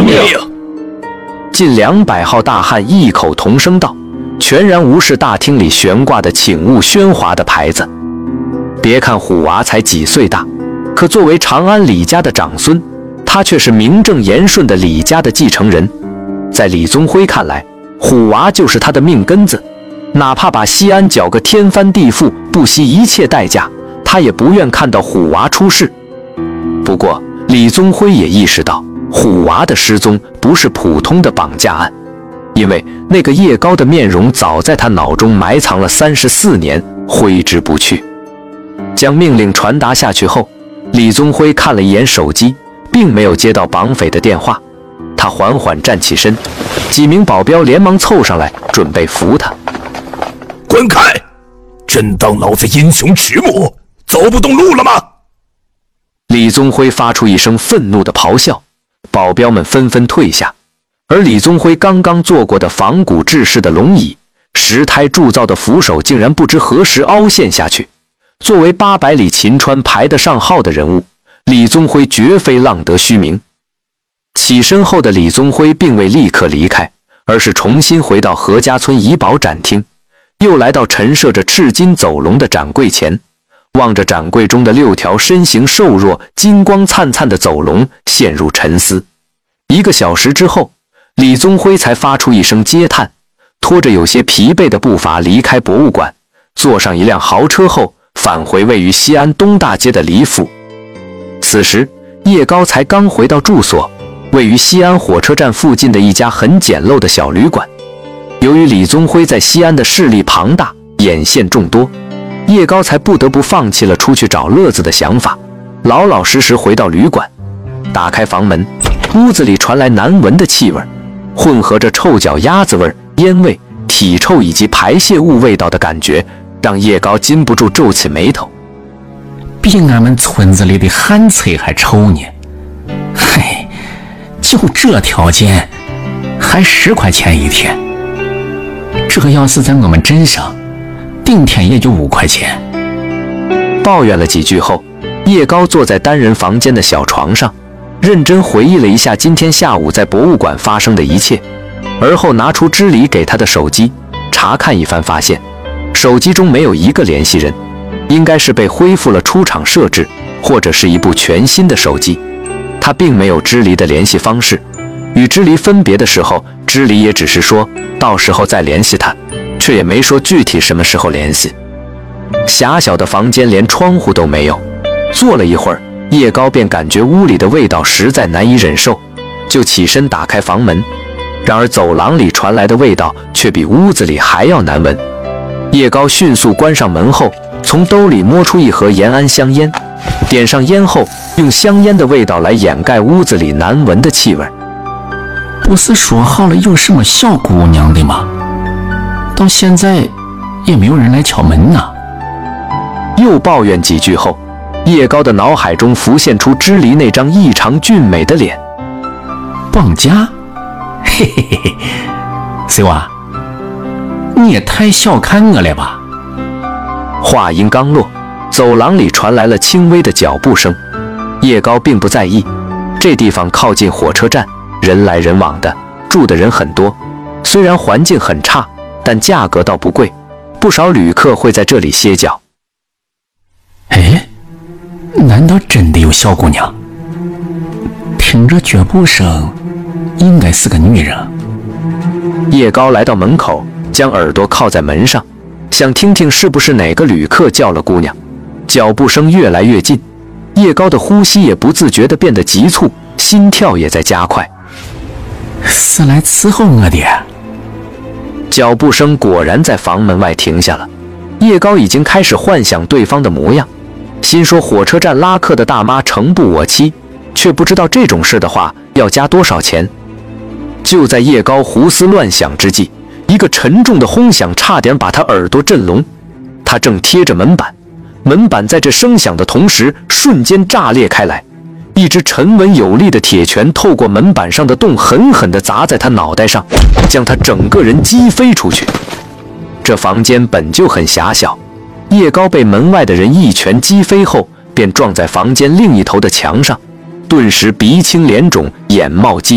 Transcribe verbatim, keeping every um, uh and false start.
命！ 近两百号大汉异口同声道，全然无视大厅里悬挂的请勿喧哗的牌子。别看虎娃才几岁大，可作为长安李家的长孙，他却是名正言顺的李家的继承人。在李宗辉看来，虎娃就是他的命根子，哪怕把西安搅个天翻地覆，不惜一切代价，他也不愿看到虎娃出事。不过李宗辉也意识到，虎娃的失踪不是普通的绑架案，因为那个叶高的面容早在他脑中埋藏了三十四年，挥之不去。将命令传达下去后，李宗辉看了一眼手机，并没有接到绑匪的电话。他缓缓站起身，几名保镖连忙凑上来，准备扶他。 滚开！真当老子英雄迟暮，走不动路了吗？ 李宗辉发出一声愤怒的咆哮，保镖们纷纷退下。而李宗辉刚刚坐过的仿古制式的龙椅，石胎铸造的扶手竟然不知何时凹陷下去。作为八百里秦川排得上号的人物，李宗辉绝非浪得虚名。起身后的李宗辉并未立刻离开，而是重新回到何家村怡宝展厅，又来到陈设着赤金走龙的展柜前，望着展柜中的六条身形瘦弱、金光灿灿的走龙，陷入沉思。一个小时之后，李宗辉才发出一声嗟叹，拖着有些疲惫的步伐离开博物馆，坐上一辆豪车后返回位于西安东大街的李府。此时叶高才刚回到住所，位于西安火车站附近的一家很简陋的小旅馆。由于李宗辉在西安的势力庞大，眼线众多，叶高才不得不放弃了出去找乐子的想法，老老实实回到旅馆。打开房门，屋子里传来难闻的气味，混合着臭脚丫子味、烟味、体臭以及排泄物味道的感觉，让叶高禁不住皱起眉头。 比俺们村子里的旱厕还臭呢！嘿，就这条件，还十块钱一天。这要是在我们镇上，顶天也就五块钱。 抱怨了几句后，叶高坐在单人房间的小床上，认真回忆了一下今天下午在博物馆发生的一切，而后拿出知理给他的手机，查看一番，发现手机中没有一个联系人，应该是被恢复了出厂设置，或者是一部全新的手机。他并没有知理的联系方式，与知理分别的时候，知理也只是说到时候再联系他，却也没说具体什么时候联系。狭小的房间连窗户都没有，坐了一会儿，叶高便感觉屋里的味道实在难以忍受，就起身打开房门。然而走廊里传来的味道却比屋子里还要难闻。叶高迅速关上门后，从兜里摸出一盒延安香烟，点上烟后，用香烟的味道来掩盖屋子里难闻的气味。 不是说好了有什么小姑娘的吗？到现在也没有人来敲门呢。 又抱怨几句后，叶高的脑海中浮现出知离那张异常俊美的脸。 绑架？嘿嘿嘿嘿，水娃，你也太小看我了吧！ 话音刚落，走廊里传来了轻微的脚步声。叶高并不在意，这地方靠近火车站，人来人往的，住的人很多。虽然环境很差，但价格倒不贵，不少旅客会在这里歇脚。 哎，难道真的有小姑娘？听着脚步声，应该是个女人。 叶高来到门口，将耳朵靠在门上，想听听是不是哪个旅客叫了姑娘。脚步声越来越近，叶高的呼吸也不自觉地变得急促，心跳也在加快。 是来伺候我的。 脚步声果然在房门外停下了。叶高已经开始幻想对方的模样，心说火车站拉客的大妈诚不我欺，却不知道这种事的话要加多少钱。就在叶高胡思乱想之际，一个沉重的轰响差点把他耳朵震聋。他正贴着门板，门板在这声响的同时瞬间炸裂开来，一只沉稳有力的铁拳透过门板上的洞狠狠地砸在他脑袋上，将他整个人击飞出去。这房间本就很狭小，叶高被门外的人一拳击飞后，便撞在房间另一头的墙上，顿时鼻青脸肿，眼冒金